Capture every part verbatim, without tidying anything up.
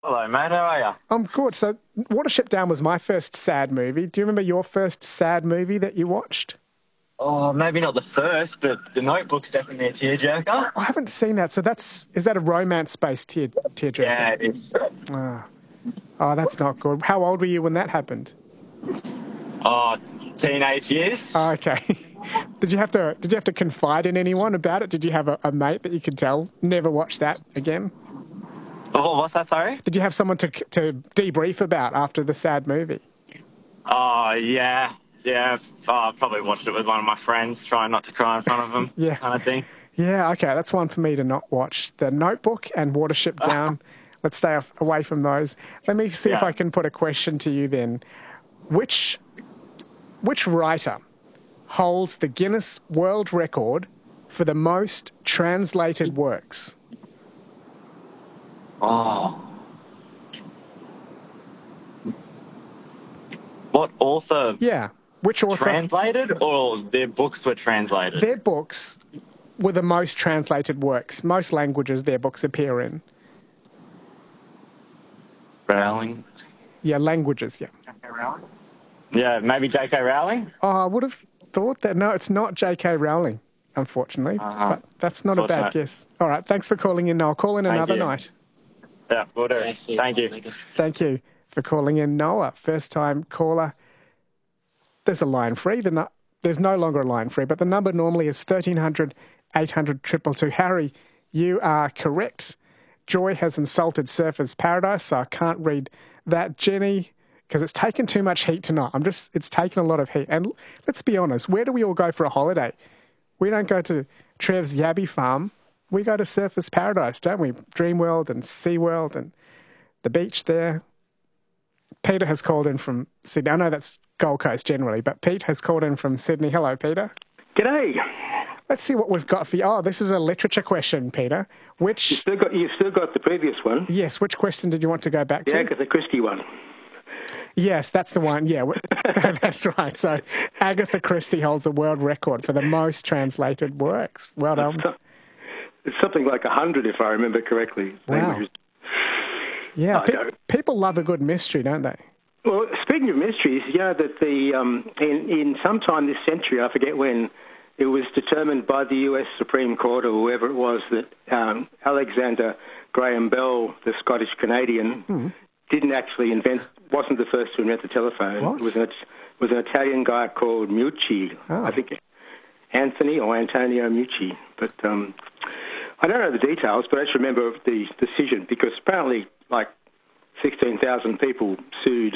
Hello, mate. How are you? I'm good. So, Watership Down was my first sad movie. Do you remember your first sad movie that you watched? Oh, maybe not the first, but The Notebook's definitely a tearjerker. I haven't seen that. So that's is that a romance-based tear tearjerker? Yeah, it is. Ah. Oh, that's not good. How old were you when that happened? Oh, teenage years. Oh, okay. Did you have to Did you have to confide in anyone about it? Did you have a, a mate that you could tell never watch that again? Oh, what's that? Sorry. Did you have someone to to debrief about after the sad movie? Oh, yeah, yeah. Oh, I probably watched it with one of my friends, trying not to cry in front of them. Yeah. Kind of thing. Yeah, okay, that's one for me to not watch. The Notebook and Watership Down. Let's stay off, away from those. Let me see if Yeah. I can put a question to you then. Which which writer holds the Guinness World Record for the most translated works? Oh. What author Yeah. Which author? translated, or their books were translated? Their books were the most translated works. Most languages their books appear in. Rowling. Yeah, languages, yeah. Yeah, maybe J K. Rowling. Oh, I would have thought that. No, it's not J K. Rowling, unfortunately. Uh-huh. But that's not a bad Unfortunate. guess. All right, thanks for calling in. I'll call in Thank another you. night. Yeah, will do. Thank you. Thank you for calling in, Noah. First time caller. There's a line free. The nu- There's no longer a line free, but the number normally is thirteen hundred, eight hundred, two two two. Harry, you are correct. Joy has insulted Surfers Paradise, so I can't read that. Jenny, because it's taken too much heat tonight. I'm just, it's taken a lot of heat. And let's be honest, where do we all go for a holiday? We don't go to Trev's Yabby Farm. We go to Surfers Paradise, don't we? Dreamworld and SeaWorld and the beach there. Peter has called in from Sydney. I know that's Gold Coast generally, but Pete has called in from Sydney. Hello, Peter. G'day. Let's see what we've got for you. Oh, this is a literature question, Peter. You Which, still got you still got the previous one, yes, which question did you want to go back the to? Agatha Christie one. Yes, that's the one. Yeah, that's right. So Agatha Christie holds the world record for the most translated works. Well done. It's something like a hundred, if I remember correctly. Wow. Yeah, I pe- know. people love a good mystery, don't they? Well, speaking of mysteries, you know that the um, in in sometime this century, I forget when, it was determined by the U S Supreme Court or whoever it was that um, Alexander Graham Bell, the Scottish Canadian, Hmm. didn't actually invent, wasn't the first to invent the telephone. What? It was an, was an Italian guy called Meucci, Oh. I think Anthony or Antonio Meucci. But um, I don't know the details, but I just remember the decision because apparently like sixteen thousand people sued,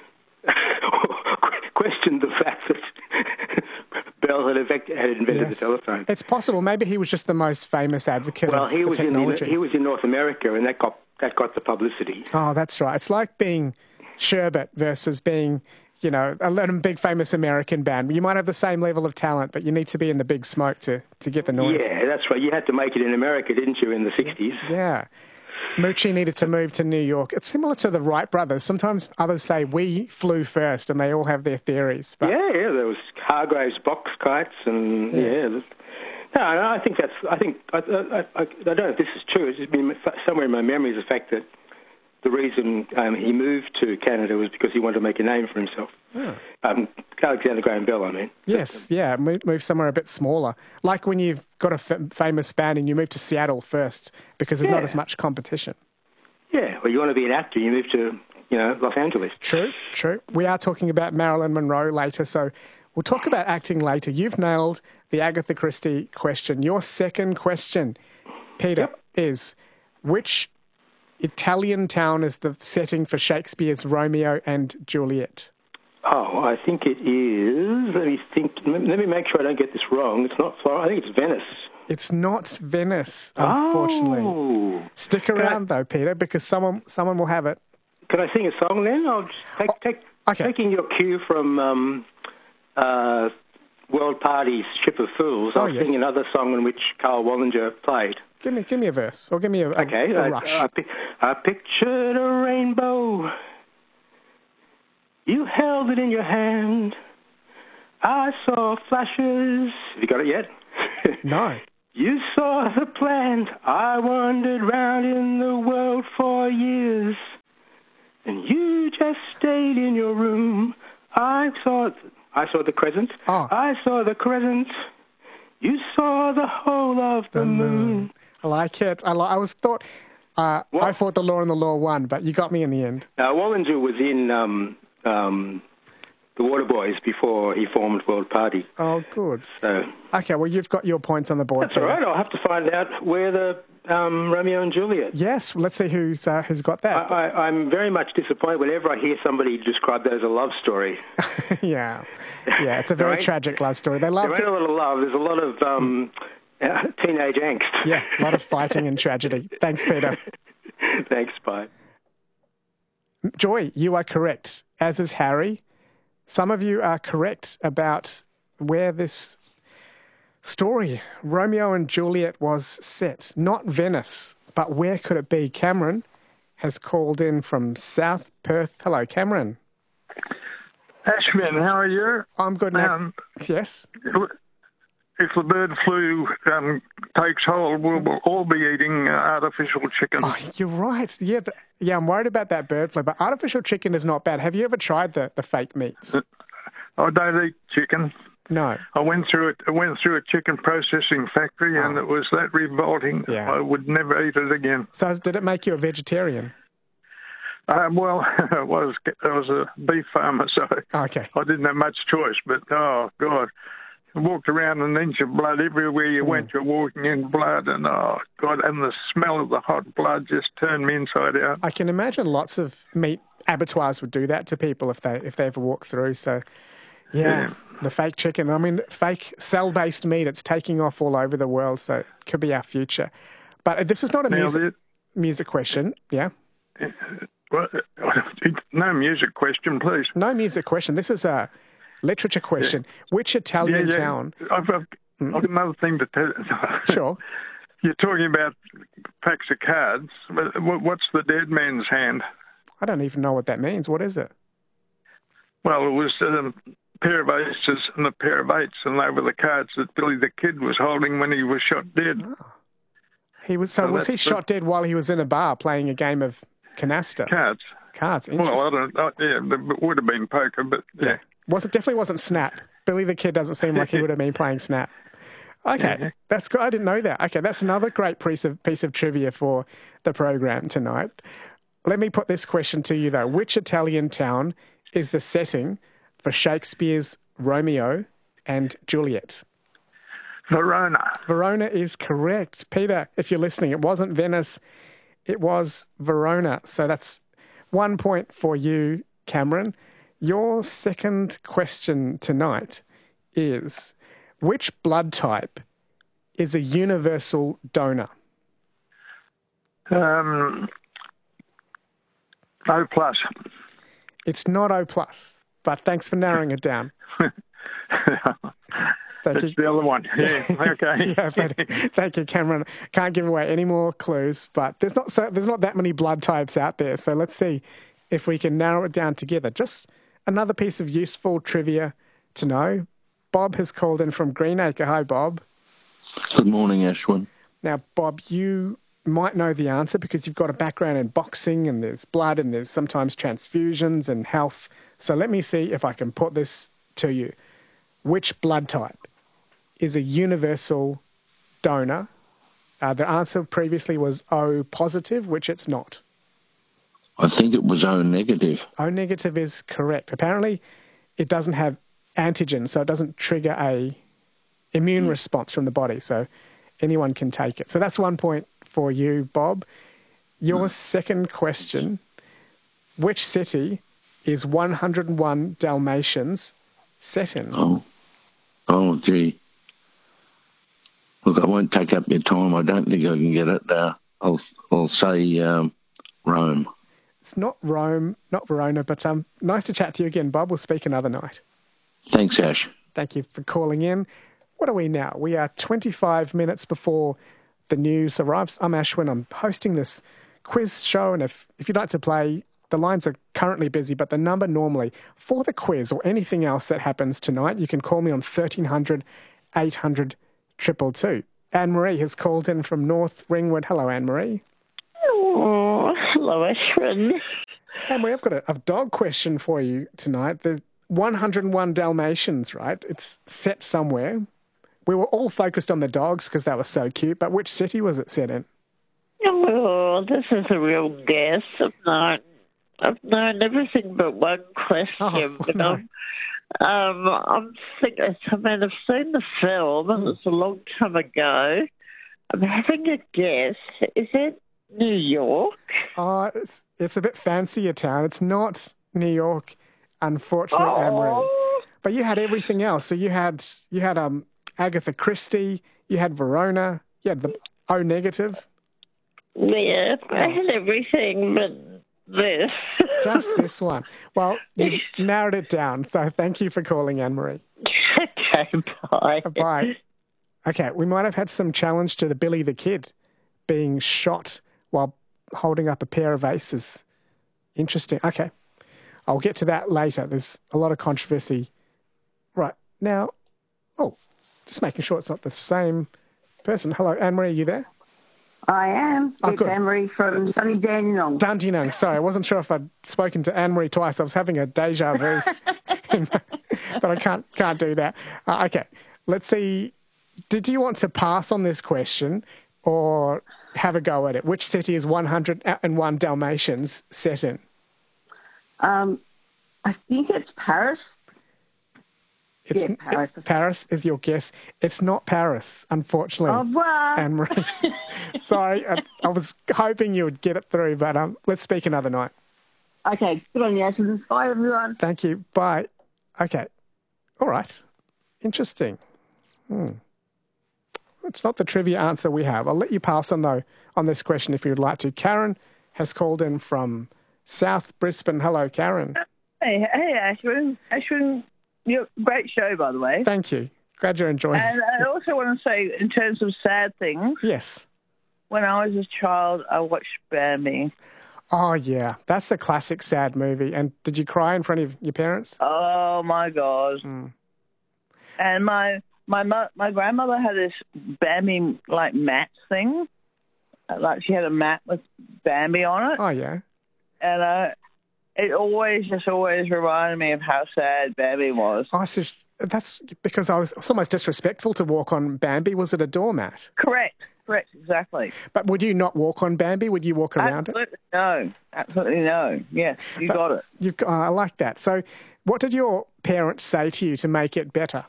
questioned the fact that Bell had, effect, had invented Yes. the telephone. It's possible. Maybe he was just the most famous advocate Well, of he the was in technology. he was in North America, and that got that got the publicity. Oh, that's right. It's like being Sherbet versus being, you know, a little big famous American band. You might have the same level of talent, but you need to be in the big smoke to, to get the noise. Yeah, that's right. You had to make it in America, didn't you, in the sixties? Yeah. Mucci needed to move to New York. It's similar to the Wright brothers. Sometimes others say we flew first, and they all have their theories. But Yeah, yeah. There was Hargrave's box kites, and Yeah. yeah. no, no, I think that's. I think I, I, I, I don't know if this is true. It's just been somewhere in my memory is the fact that the reason um, he moved to Canada was because he wanted to make a name for himself. Oh. Um, Alexander Graham Bell, I mean. Yes, yeah, move, move somewhere a bit smaller. Like when you've got a f- famous band and you move to Seattle first because there's not Yeah. as much competition. Yeah, well, you want to be an actor, you move to, you know, Los Angeles. True, true. We are talking about Marilyn Monroe later, so we'll talk about acting later. You've nailed the Agatha Christie question. Your second question, Peter, Yep. is which Italian town is the setting for Shakespeare's Romeo and Juliet? Oh, I think it is. Let me think. Let me let me make sure I don't get this wrong. It's not Florence. I think it's Venice. It's not Venice, unfortunately. Oh. Stick Can I- around though, Peter, because someone someone will have it. Can I sing a song then? I'll just take, take, okay. taking your cue from um, uh, World Party's Ship of Fools. Oh, I'll yes. sing another song in which Carl Wallinger played. Give me give me a verse, or give me a, a, Okay. a I, rush. I, pi- I pictured a rainbow. You held it in your hand. I saw flashes. Have you got it yet? No. You saw the plant. I wandered round in the world for years. and you just stayed in your room. I saw, I saw the crescent. Oh. I saw the crescent. You saw the whole of the, the moon. moon. I like it. I, li- I was thought, uh, I thought The Law and the Law won, but you got me in the end. Uh, Wallinger was in um, um, the Waterboys before he formed World Party. Oh, good. So, okay, well, you've got your points on the board. That's all right. I'll have to find out where the um, Romeo and Juliet. Yes, let's see who's uh, who's got that. I, I, I'm very much disappointed whenever I hear somebody describe that as a love story. yeah, yeah, it's a very tragic love story. They love. There ain't a lot of love. There's a lot of um, uh, teenage angst. Yeah, a lot of fighting and tragedy. Thanks, Peter. Thanks, bye. Joy, you are correct, as is Harry. Some of you are correct about where this story, Romeo and Juliet, was set. Not Venice, but where could it be? Cameron has called in from South Perth. Hello, Cameron. Ashwin, how are you? I'm good now. Um, yes? If the bird flu um, takes hold, we'll, we'll all be eating uh, artificial chicken. Oh, you're right. Yeah, the, yeah, I'm worried about that bird flu, but artificial chicken is not bad. Have you ever tried the, the fake meats? I don't eat chicken. No. I went through it. I went through a chicken processing factory, oh. and it was that revolting. Yeah. I would never eat it again. So, did it make you a vegetarian? Um, well, I was I was a beef farmer, so okay. I didn't have much choice. But oh God. I walked around an inch of blood everywhere you mm. went. You're walking in blood, and oh God, and the smell of the hot blood just turned me inside out. I can imagine lots of meat abattoirs would do that to people if they if they ever walk through. So, yeah, yeah. The fake chicken. I mean, fake cell-based meat. It's taking off all over the world, so it could be our future. But this is not a now music music question. Yeah. Well, no music question, please. No music question. This is a literature question. Yeah. Which Italian yeah, yeah. town? I've, I've, mm. I've got another thing to tell you. Sure. You're talking about packs of cards. What's the dead man's hand? I don't even know what that means. What is it? Well, it was um, a pair of aces and a pair of eights, and they were the cards that Billy the Kid was holding when he was shot dead. Oh. He was so, so was he shot dead while he was in a bar playing a game of canasta? Cards. Cards. Well, I don't. Uh, yeah, it would have been poker, but yeah. yeah. Wasn't definitely wasn't Snap. Billy the Kid doesn't seem like he would have been playing Snap. Okay, yeah. That's good. I didn't know that. Okay, that's another great piece of piece of trivia for the program tonight. Let me put this question to you though: which Italian town is the setting for Shakespeare's Romeo and Juliet? Verona. Verona is correct, Peter. If you're listening, it wasn't Venice; it was Verona. So that's one point for you, Cameron. Your second question tonight is, which blood type is a universal donor? Um, O plus. It's not O plus, but thanks for narrowing it down. That's you. The other one. Yeah, okay. yeah, but, thank you, Cameron. Can't give away any more clues, but there's not so, there's not that many blood types out there, so let's see if we can narrow it down together. Just another piece of useful trivia to know. Bob has called in from Greenacre. Hi, Bob. Good morning, Ashwin. Now, Bob, you might know the answer because you've got a background in boxing and there's blood and there's sometimes transfusions and health. So let me see if I can put this to you. Which blood type is a universal donor? Uh, the answer previously was O positive, which it's not. I think it was O negative. O negative is correct. Apparently, it doesn't have antigen, so it doesn't trigger a immune mm. response from the body. So anyone can take it. So that's one point for you, Bob. Your mm. second question: which city is one hundred and one Dalmatians set in? Oh, oh, gee. Look, I won't take up your time. I don't think I can get it. Uh, I'll, I'll say um, Rome. It's not Rome, not Verona, but um, nice to chat to you again, Bob. We'll speak another night. Thanks, Ash. Thank you for calling in. What are we now? We are twenty-five minutes before the news arrives. I'm Ashwin. I'm hosting this quiz show, and if, if you'd like to play, the lines are currently busy, but the number normally for the quiz or anything else that happens tonight, you can call me on thirteen hundred, eight hundred, two two two. Anne-Marie has called in from North Ringwood. Hello, Anne-Marie. Oh, hello, Ashwin. Anne-Marie, I've got a, a dog question for you tonight. The one hundred and one Dalmatians, right? It's set somewhere. We were all focused on the dogs because they were so cute, but which city was it set in? Oh, this is a real guess. I've known, I've known everything but one question. Oh, but no. I'm, um, I'm thinking, I mean, I've seen the film, and it's a long time ago. I'm having a guess. Is it New York? Oh, it's, it's a bit fancier town. It's not New York, unfortunately, Oh. Anne-Marie. But you had everything else. So you had you had um Agatha Christie, you had Verona, you had the O negative. Yeah, I had everything but this. Just this one. Well, you narrowed it down. So thank you for calling, Anne-Marie. Okay, bye. Bye. Okay, we might have had some challenge to the Billy the Kid being shot while holding up a pair of aces. Interesting. Okay. I'll get to that later. There's a lot of controversy. Right. Now, oh, just making sure it's not the same person. Hello, Anne-Marie, are you there? I am. Oh, it's good. Anne-Marie from sunny Dandenong. Dandenong. Sorry, I wasn't sure if I'd spoken to Anne-Marie twice. I was having a deja vu, but I can't can't do that. Uh, okay, let's see. Did you want to pass on this question or have a go at it? Which city is one hundred and one Dalmatians set in? Um, I think it's Paris. It's Yeah, Paris. Paris is your guess. It's not Paris, unfortunately. Au revoir. Anne-Marie. Sorry, I, I was hoping you would get it through, but um, let's speak another night. Okay, good on you, Ashton. Bye, everyone. Thank you. Bye. Okay. All right. Interesting. Hmm. It's not the trivia answer we have. I'll let you pass on, though, on this question if you'd like to. Karen has called in from South Brisbane. Hello, Karen. Hey, hey, Ashwin. Ashwin, you're great show, by the way. Thank you. Glad you're enjoying And it. I also want to say, in terms of sad things, Yes. when I was a child, I watched Bambi. Oh, yeah. That's the classic sad movie. And did you cry in front of your parents? Oh, my God. Mm. And my my mo- my grandmother had this Bambi, like, mat thing. Like, she had a mat with Bambi on it. Oh, yeah. And uh, it always, just always reminded me of how sad Bambi was. Oh, so that's because I was it's almost disrespectful to walk on Bambi. Was it a doormat? Correct. Correct, exactly. But would you not walk on Bambi? Would you walk around it? Absolutely no. Absolutely no. Yes, you got it. You've, oh, I like that. So what did your parents say to you to make it better?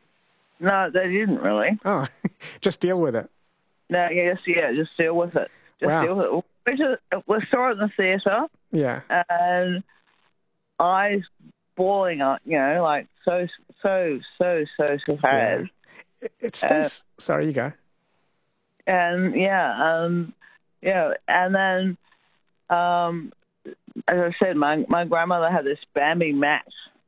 No, they didn't really. Oh, just deal with it. No, yes, yeah, just deal with it. Just Wow. deal with it. We, just, we saw it in the theatre, Yeah. and eyes bawling up, you know, like so, so, so, so, so sad. It, it stays... Sorry, you go. And, yeah, um, yeah, and then, um, as I said, my my grandmother had this Bambi mat.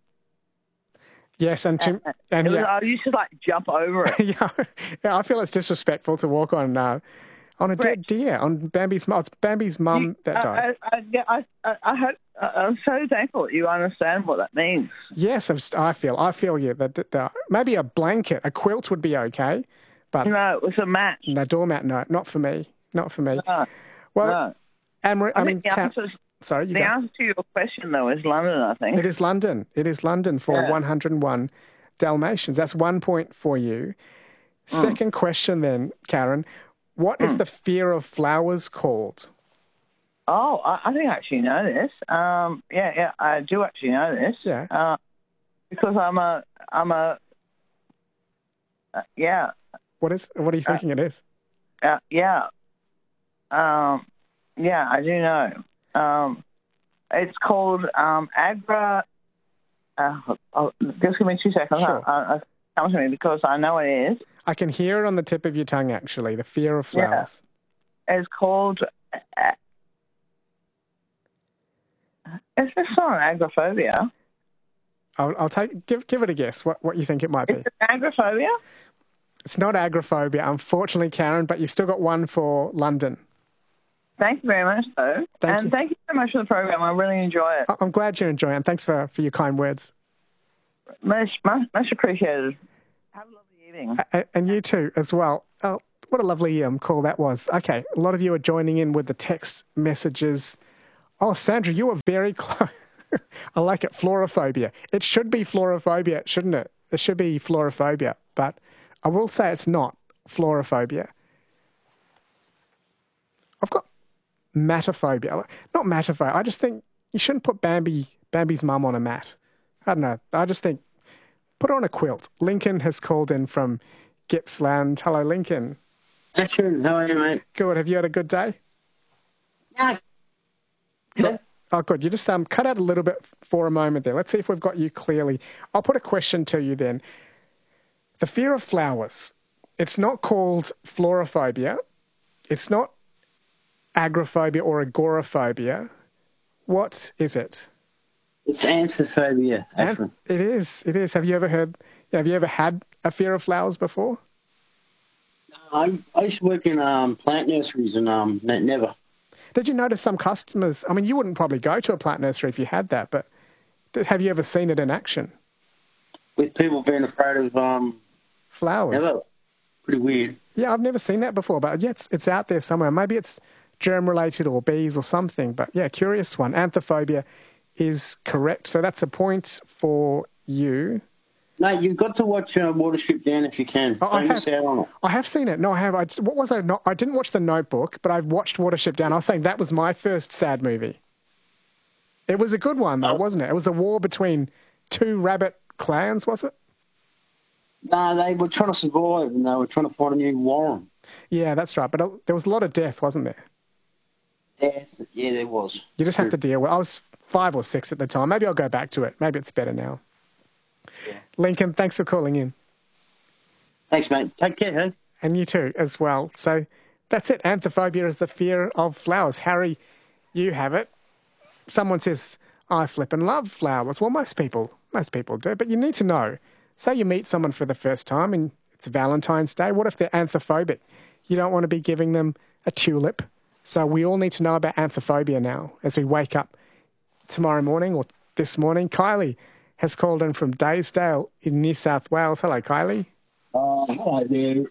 Yes, and, to, And, and it was, yeah. I used to, like, jump over it. yeah, yeah, I feel it's disrespectful to walk on uh, on a dead Correct. deer, on Bambi's mum. It's Bambi's mum You- that died. I, I, I, I, I hope, I'm so thankful that you understand what that means. Yes, I'm, st- I feel. I feel you. That, that, that maybe a blanket, a quilt would be okay, but No, it was a match. no doormat. No, not for me. Not for me. No, well, no. Anne-Marie, I, I, mean, think the, Kat- answer, sorry, you the go. answer to your question, though, is London, I think. It is London. It is London for Yeah. one hundred and one Dalmatians. That's one point for you. Mm. Second question, then, Karen. What is the fear of flowers called? Oh, I, I think I actually know this. Um, yeah, yeah, I do actually know this. Yeah. Uh, because I'm a, I'm a, uh, yeah, What is? What are you thinking it is? uh, yeah, um, yeah, I do know. Um, it's called um, Agra. Uh, oh, just give me two seconds. Sure. I, I, it comes to me because I know it is. I can hear it on the tip of your tongue, actually. The fear of flowers. It's called. Uh, is this not an agoraphobia? I'll, I'll take. Give give it a guess. What what you think it might be? Is it agoraphobia? It's not agoraphobia, unfortunately, Karen. But you still got one for London. Thank you very much, though. Thank and you. thank you so much for the program. I really enjoy it. I- I'm glad you're enjoying it. Thanks for, for your kind words. Much, much, much appreciated. Have a lovely evening. A- And you too, as well. Oh, what a lovely um, call that was. Okay, a lot of you are joining in with the text messages Oh, Sandra, you were very close. I like it. Florophobia. It should be florophobia, shouldn't it? It should be florophobia, but I will say it's not florophobia. I've got matophobia. Not matophobia. I just think you shouldn't put Bambi, Bambi's mum on a mat. I don't know. I just think put her on a quilt. Lincoln has called in from Gippsland. Hello, Lincoln. Ashton, how are you, mate? Good. Have you had a good day? Yeah. Good. Oh, good. You just um, cut out a little bit for a moment there. Let's see if we've got you clearly. I'll put a question to you then. The fear of flowers. It's not called florophobia. It's not agoraphobia or agoraphobia. What is it? It's anthophobia, Ashton. It is. It is. Have you ever heard, have you ever had a fear of flowers before? I, I used to work in um, plant nurseries and um, ne- never. Did you notice some customers, I mean, you wouldn't probably go to a plant nursery if you had that, but did, have you ever seen it in action? With people being afraid of um, flowers? Never. Pretty weird. Yeah, I've never seen that before, but yeah, it's, it's out there somewhere. Maybe it's germ-related or bees or something, but yeah, curious one. Anthophobia is correct. So that's a point for you. No, you've got to watch uh, Watership Down if you can. Oh, I, Don't have, miss out on it. I have seen it. No, I have. I just, what was I not? I didn't watch The Notebook, but I've watched Watership Down. I was saying that was my first sad movie. It was a good one, though, wasn't it? It was a war between two rabbit clans, was it? No, they were trying to survive and they were trying to find a new warren. Yeah, that's right. But it, there was a lot of death, wasn't there? Yes, yeah, there was. You just have to deal with it. I was five or six at the time. Maybe I'll go back to it. Maybe it's better now. Yeah. Lincoln, thanks for calling in. Thanks, mate. Take care, hey? And you too, as well. So that's it. Anthophobia is the fear of flowers. Harry, you have it. Someone says, I flip and love flowers. Well, most people, most people do. But you need to know. Say you meet someone for the first time and it's Valentine's Day. What if they're anthophobic? You don't want to be giving them a tulip. So we all need to know about anthophobia now as we wake up tomorrow morning or this morning. Kylie has called in from Daysdale in New South Wales. Hello, Kylie. Uh, hello there.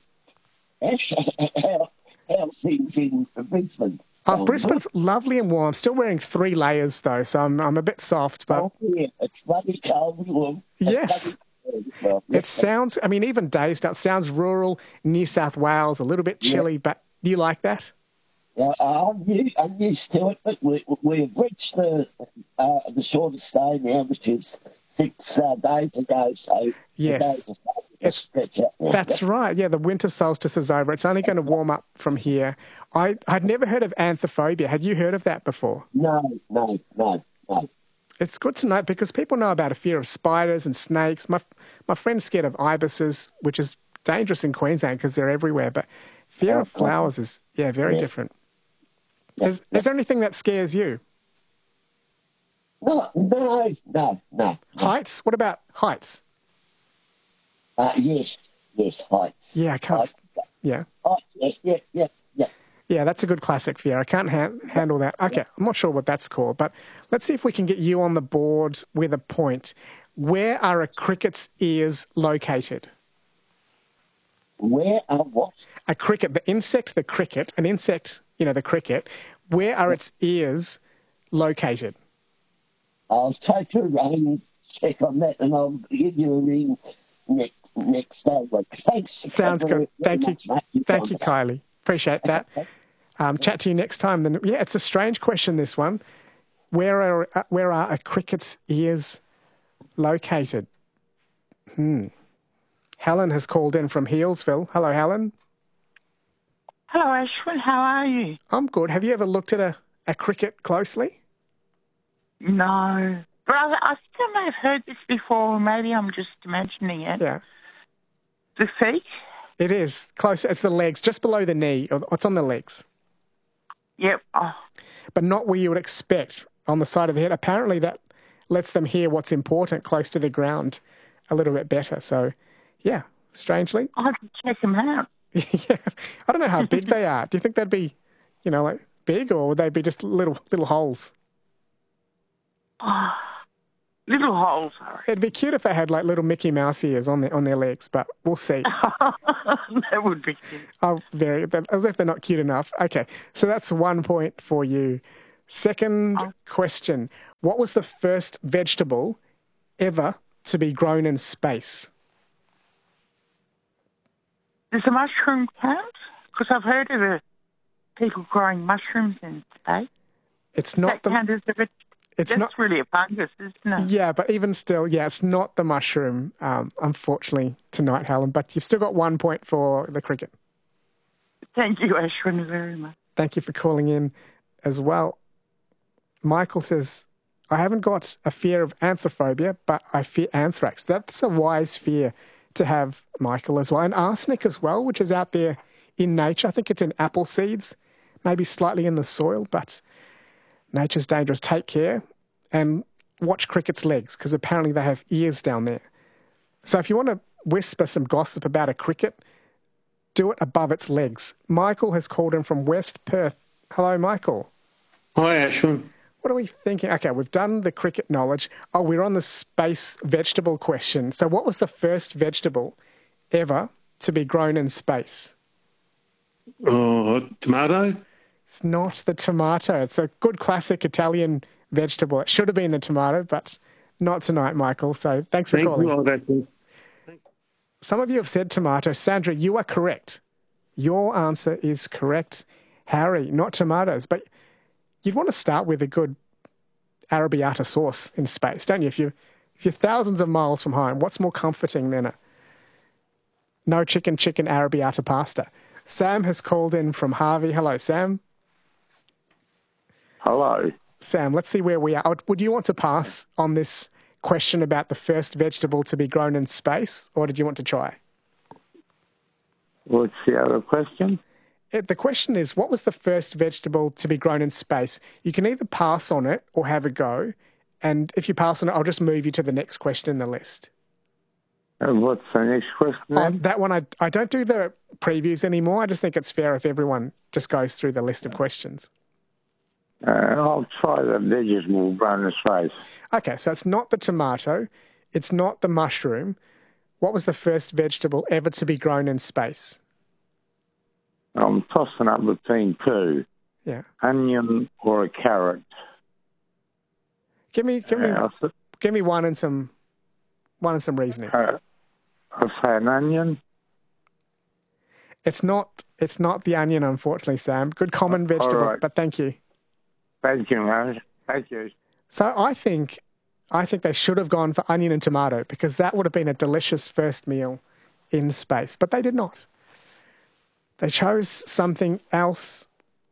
how, how's things in Brisbane? Oh, Brisbane's lovely and warm. I'm still wearing three layers, though, so I'm I'm a bit soft. But oh, yeah, it's bloody cold and warm. Yes. Well, it sounds, I mean, even Daysdale, it sounds rural, New South Wales, a little bit chilly, yeah. But do you like that? Yeah, I'm, used, I'm used to it, but we, we've reached the uh, the shortest day now, which is six uh, days ago. So yes, it's, that's right. Yeah, the winter solstice is over. It's only going to warm up from here. I I'd never heard of anthophobia. Had you heard of that before? No, no, no, no. It's good to know because people know about a fear of spiders and snakes. My my friend's scared of ibises, which is dangerous in Queensland because they're everywhere. But fear of flowers is yeah very yeah. different. Is, is there anything that scares you? No, no, no, no. Heights? What about heights? Uh, yes, yes, heights. Yeah, I can't. Heights. Yeah. Heights, yes, yeah, yeah, yeah. Yeah, that's a good classic fear. I can't ha- handle that. Okay, I'm not sure what that's called, but let's see if we can get you on the board with a point. Where are a cricket's ears located? Where are what? A cricket, the insect, the cricket, an insect, you know, the cricket. Where are its ears located? I'll take a ring, check on that, and I'll give you a ring next next week. Thanks. Sounds good. Thank you. Thank you, Kylie. Appreciate that. Um, chat to you next time. Then, yeah, it's a strange question, this one. Where are uh, where are a cricket's ears located? Hmm. Helen has called in from Healesville. Hello, Helen. Hello, Ashwin. How are you? I'm good. Have you ever looked at a, a cricket closely? No. But I, I think I may have heard this before. Maybe I'm just imagining it. Yeah. The feet? It is. Close. It's the legs, just below the knee. It's on the legs. Yep. Oh. But not where you would expect, on the side of the head. Apparently that lets them hear what's important close to the ground a little bit better. So, yeah, strangely. I'll have to check them out. Yeah. I don't know how big they are. Do you think they'd be, you know, like big, or would they be just little little holes? Oh, little holes, sorry. It'd be cute if they had like little Mickey Mouse ears on their on their legs, but we'll see. That would be cute. Oh, very, as if they're not cute enough. Okay, so that's one point for you. Second Oh. question. What was the first vegetable ever to be grown in space? Does a mushroom count? Because I've heard of uh, people growing mushrooms in space. It's not that the... count as a veg- It's That's not really a fungus, isn't it? Yeah, but even still, yeah, it's not the mushroom, um, unfortunately, tonight, Helen. But you've still got one point for the cricket. Thank you, Ashwin, very much. Thank you for calling in as well. Michael says, I haven't got a fear of anthrophobia, but I fear anthrax. That's a wise fear to have, Michael, as well. And arsenic as well, which is out there in nature. I think it's in apple seeds, maybe slightly in the soil, but nature's dangerous. Take care and watch cricket's legs, because apparently they have ears down there. So if you want to whisper some gossip about a cricket, do it above its legs. Michael has called in from West Perth. Hello, Michael. Hi, Ashwin. What are we thinking? Okay, we've done the cricket knowledge. Oh, we're on the space vegetable question. So what was the first vegetable ever to be grown in space? Oh, tomato? It's not the tomato. It's a good classic Italian vegetable. It should have been the tomato, but not tonight, Michael. So thanks for Thank calling. you, Ashwin. Some of you have said tomato. Sandra, you are correct. Your answer is correct. Harry, not tomatoes, but you'd want to start with a good arrabbiata sauce in space, don't you? If, you, if you're thousands of miles from home, what's more comforting than a no chicken, chicken arrabbiata pasta? Sam has called in from Harvey. Hello, Sam. Hello. Sam, let's see where we are. Would you want to pass on this question about the first vegetable to be grown in space, or did you want to try? What's the other question? It, the question is, what was the first vegetable to be grown in space? You can either pass on it or have a go. And if you pass on it, I'll just move you to the next question in the list. And what's the next question Oh, then? that one, I, I don't do the previews anymore. I just think it's fair if everyone just goes through the list of questions. Uh, I'll try the vegetable grown in space. Okay, so it's not the tomato. It's not the mushroom. What was the first vegetable ever to be grown in space? I'm tossing up between two. Yeah. Onion or a carrot. Give me, give me, Uh, I'll, give me one and some, one and some reasoning. uh, I'll say an onion. It's not, it's not the onion, unfortunately, Sam. Good common vegetable, right. but thank you. Thank you, man. Thank you. So I think, I think they should have gone for onion and tomato, because that would have been a delicious first meal in space, but they did not. They chose something else.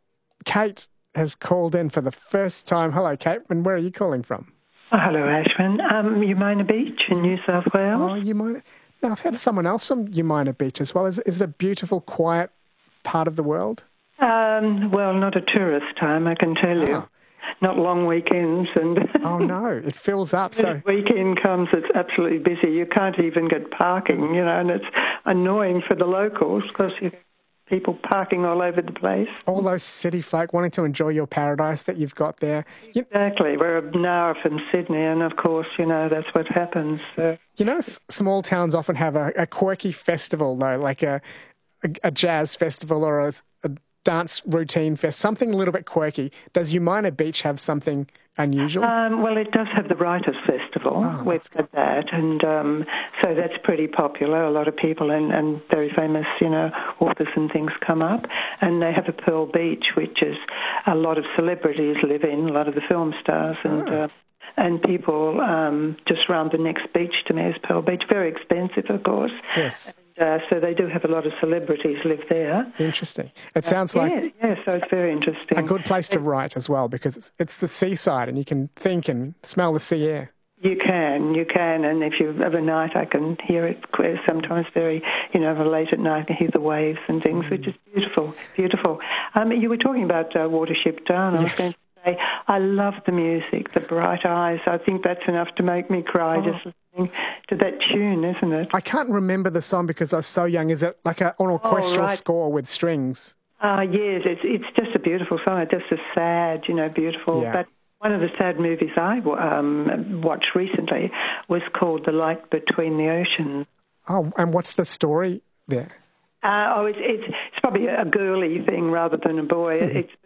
Kate has called in for the first time. Hello, Kate, and where are you calling from? Oh, hello, Ashwin. Um, Umina Beach in New South Wales. Oh, Umina. Now, I've had someone else from Umina Beach as well. Is, is it a beautiful, quiet part of the world? Um, well, not a tourist time, I can tell you. Oh. Not long weekends. And oh, no, it fills up. When So the weekend comes, it's absolutely busy. You can't even get parking, you know, and it's annoying for the locals because you people parking all over the place. all those city folk wanting to enjoy your paradise that you've got there. You, Exactly. We're an hour from Sydney, and of course, you know, that's what happens. So. you know, s- small towns often have a, a quirky festival, though, like a, a, a jazz festival or a, a dance routine fest, something a little bit quirky. Does Umina Beach have something unusual? Um, well, it does have the Writers' Festival. Oh, We've got that, and um, so that's pretty popular. A lot of people and, and very famous, you know, authors and things come up. And they have a Pearl Beach, which is a lot of celebrities live in, a lot of the film stars, and Oh. uh, and people um, just round the next beach to me is Pearl Beach. Very expensive, of course. Yes. Uh, so they do have a lot of celebrities live there. Interesting. It sounds Uh, like yeah, yeah, so it's very interesting. a good place to write as well, because it's, it's the seaside and you can think and smell the sea air. You can, you can, and if you have a night, I can hear it clear, sometimes very, you know, late at night, I can hear the waves and things, which is beautiful, beautiful. Um, you were talking about uh, Watership Down. I was Yes. going to say, I love the music, the bright eyes. I think that's enough to make me cry Oh. just listening to that tune, isn't it? I can't remember the song because I was so young. Is it like a, an orchestral right. score with strings? Uh, yes, it's it's just a beautiful song. It's just a sad, you know, beautiful. Yeah. But one of the sad movies I um, watched recently was called The Light Between the Oceans. Oh, and what's the story there? Uh, oh, it's, it's it's probably a girly thing rather than a boy. Mm-hmm. It's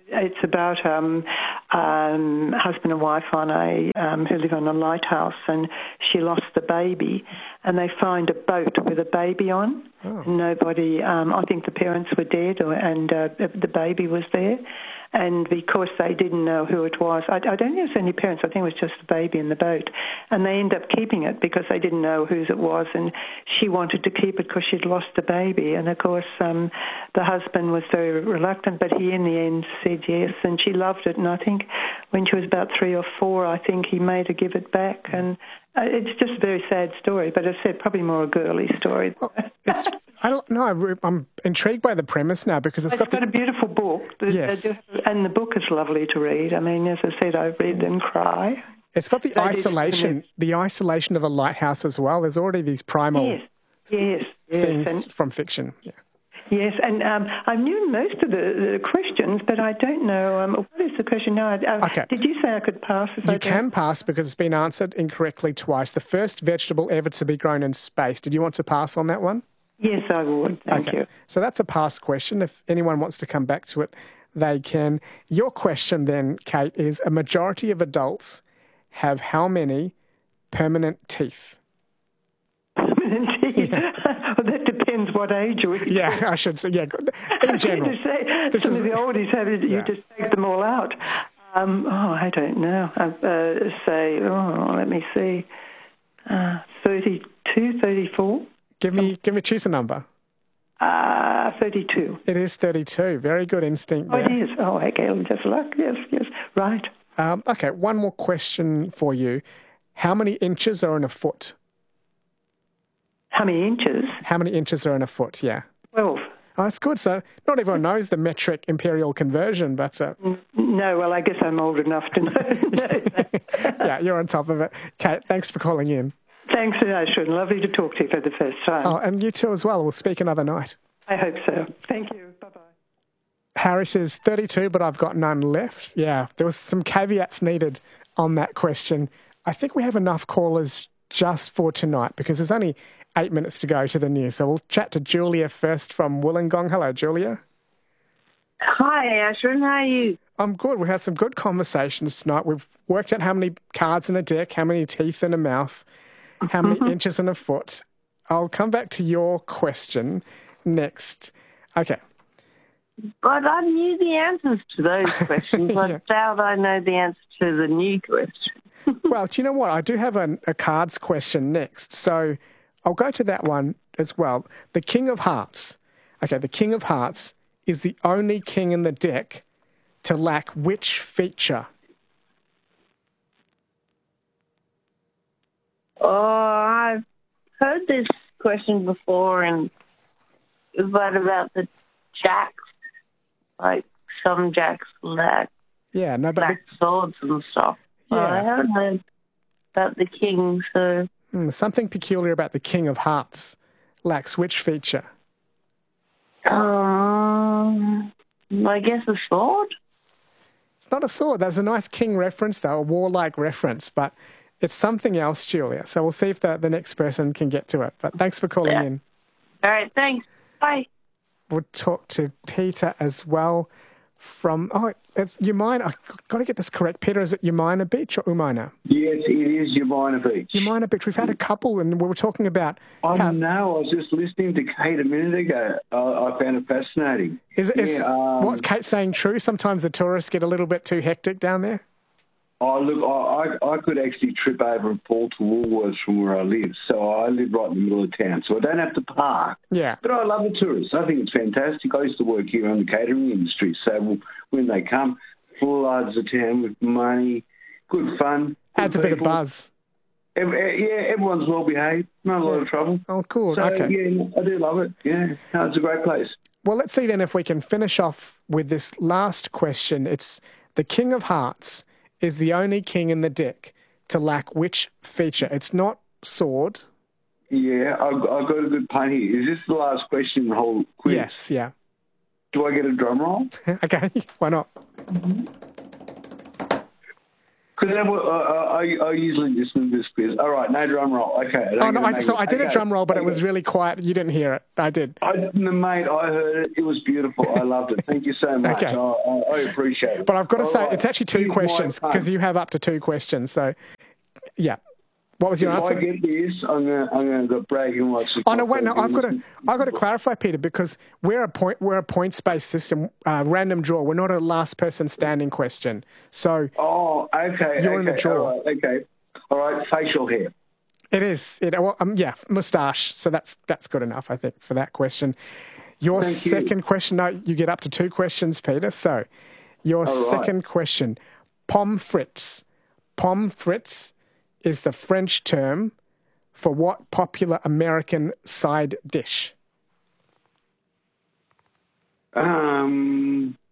It's about um, um, husband and wife on a um, who live on a lighthouse, and she lost the baby, and they find a boat with a baby on. Oh. And nobody, um, I think the parents were dead, or, and uh, the baby was there. And because they didn't know who it was, I, I don't think it was any parents, I think it was just the baby in the boat. And they ended up keeping it because they didn't know whose it was. And she wanted to keep it because she'd lost the baby. And, of course, um, the husband was very reluctant, but he in the end said yes. And she loved it. And I think when she was about three or four, I think he made her give it back. And uh, it's just a very sad story, but as I said, probably more a girly story. Well, it's, I don't know. I'm intrigued by the premise now because it's, it's got, got the... a beautiful book. Yes. Just, and the book is lovely to read. I mean, as I said, I read and cry. It's got the they isolation, the isolation of a lighthouse as well. There's already these primal yes. Yes. things yes. And, from fiction. Yeah. Yes, and um, I knew most of the, the questions, but I don't know. Um, what is the question now? Uh, okay. Did you say I could pass? If you I can pass because it's been answered incorrectly twice. The first vegetable ever to be grown in space. Did you want to pass on that one? Yes, I would. Thank okay. you. So that's a pass question. If anyone wants to come back to it, they can. Your question then, Kate, is a majority of adults have how many permanent teeth? Permanent teeth? Yeah. Well, that depends what age you're in. Yeah, I should say, yeah, in general. to say, this some is, of the oldies have it, you yeah. just take them all out. Um, oh, I don't know. Uh, uh, say, oh, let me see, uh, thirty-two, thirty-four? Give me, give me, choose a number. Uh, thirty-two. It is thirty-two. Very good instinct Oh, there. it is. Oh, okay, just luck. Yes, yes, right. Um, okay, one more question for you. How many inches are in a foot? How many inches? How many inches are in a foot, yeah. Twelve. Oh, that's good. So not everyone knows the metric imperial conversion, but... Uh... No, well, I guess I'm old enough to know. Yeah, you're on top of it. Kate, thanks for calling in. Thanks, Ashwin. Lovely to talk to you for the first time. Oh, and you too as well. We'll speak another night. I hope so. Thank you. Bye-bye. Harry says thirty-two, but I've got none left. Yeah, there was some caveats needed on that question. I think we have enough callers just for tonight because there's only eight minutes to go to the news. So we'll chat to Julia first from Wollongong. Hello, Julia. Hi, Ashwin. How are you? I'm good. We had some good conversations tonight. We've worked out how many cards in a deck, how many teeth in a mouth, how many inches in a foot. I'll come back to your question next. Okay. But I knew the answers to those questions. Yeah. I doubt I know the answer to the new question. Well, do you know what? I do have a, a cards question next. So I'll go to that one as well. The King of Hearts. Okay, the King of Hearts is the only king in the deck to lack which feature? Oh, I've heard this question before, and what about the jacks? Like some jacks lack, yeah, no, but lack the... swords and stuff. Yeah. Uh, I haven't heard about the king, so... Mm, something peculiar about the King of Hearts lacks which feature? Um, I guess a sword? It's not a sword. There's a nice king reference, though, a warlike reference, but it's something else, Julia. So we'll see if the, the next person can get to it. But thanks for calling yeah. in. All right, thanks. Bye. We'll talk to Peter as well from... Oh, it's Umina. I've got to get this correct. Peter, is it Umina Beach or Umina? Yes, it is Umina Beach. Umina Beach. We've had a couple, and we were talking about... I how... know. I was just listening to Kate a minute ago. I, I found it fascinating. Is, is yeah, um, what's Kate saying true? Sometimes the tourists get a little bit too hectic down there? Oh, look, I, I, I could actually trip over and fall to Woolworths from where I live. So I live right in the middle of town, so I don't have to park. Yeah. But I love the tourists. I think it's fantastic. I used to work here in the catering industry, so when they come, floods the town with money, good fun. Good Adds a people. bit of buzz. Every, yeah, everyone's well behaved, not a lot of trouble. Oh, cool. So, okay. yeah, I do love it. Yeah, no, it's a great place. Well, let's see then if we can finish off with this last question. It's the King of Hearts is the only king in the deck to lack which feature? It's not sword. Yeah, I've, I've got a good pun here. Is this the last question in the whole quiz? Yes, yeah. Do I get a drum roll? Okay, why not? Because I, I, I usually listen to this quiz. All right, no drum roll. Okay. I Oh, no, I, just, so I did okay. a drum roll, but okay. It was really quiet. You didn't hear it. I did. I, mate, I heard it. It was beautiful. I loved it. Thank you so much. Okay. I, I, I appreciate it. But I've got to All say, right. it's actually two Here's questions because you have up to two questions. So, yeah. What was your if answer? If I get this, I'm going I'm going to go bragging rights. Oh no, wait, no, I've got to, I've got to clarify, Peter, because we're a point, we're a points-based system, uh, random draw. We're not a last person standing question. So, oh, okay, you're okay, in the draw. All right, okay, all right, facial hair. It is, it, well, um, yeah, moustache. So that's that's good enough, I think, for that question. Your Thank second you. question, no, you get up to two questions, Peter. So, your all second right. question, pommes frites. Pommes frites is the French term for what popular American side dish? Um,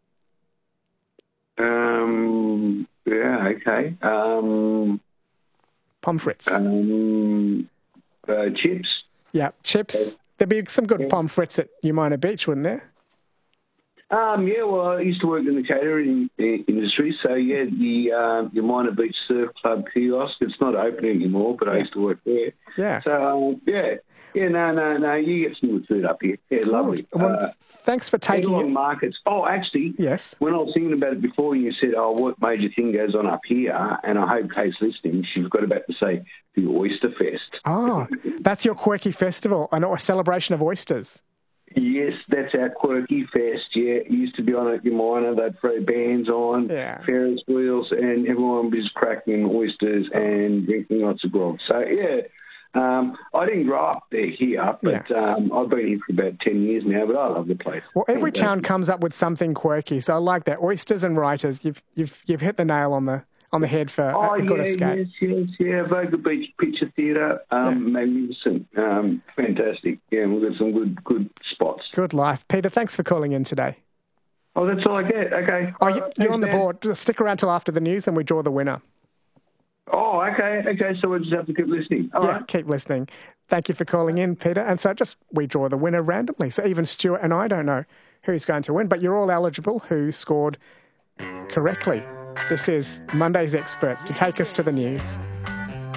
um, yeah, okay. Um, pommes frites. Um, uh, chips. Yeah, chips. There'd be some good yeah. pommes frites at Umina Beach, wouldn't there? Um, yeah, well, I used to work in the catering industry, so yeah, the uh, the Umina Beach Surf Club kiosk. It's not open anymore, but yeah. I used to work there. Yeah. So um, yeah, yeah, no, no, no. You get some good food up here. Yeah, cool. Lovely. Well, uh, thanks for taking it. Markets. Oh, actually, yes. When I was thinking about it before, you said, "Oh, what major thing goes on up here?" And I hope Kate's listening. She's got about to say the Oyster Fest. Oh, that's your quirky festival, and a celebration of oysters. Yes, that's our quirky fest, yeah. It used to be on at Umina, they'd throw bands on, yeah. Ferris wheels, and everyone was cracking oysters and drinking lots of grog. So, yeah, um, I didn't grow up there here, but yeah. um, I've been here for about ten years now, but I love the place. Well, every and, town uh, comes up with something quirky, so I like that. Oysters and writers, you've you've you've hit the nail on the on the head for oh, a good yeah, escape. yes, yes, yeah. Voga Beach Picture Theatre, um, yeah. magnificent, um, fantastic. Yeah, we've got some good good spots. Good life. Peter, thanks for calling in today. Oh, that's all I get. Okay. Oh, right, you're thanks, on the man. board. Just stick around till after the news and we draw the winner. Oh, okay. Okay, so we'll just have to keep listening. All yeah, right. keep listening. Thank you for calling in, Peter. And so just we draw the winner randomly. So even Stuart and I don't know who's going to win, but you're all eligible who scored correctly. This is Monday's Experts to take us to the news.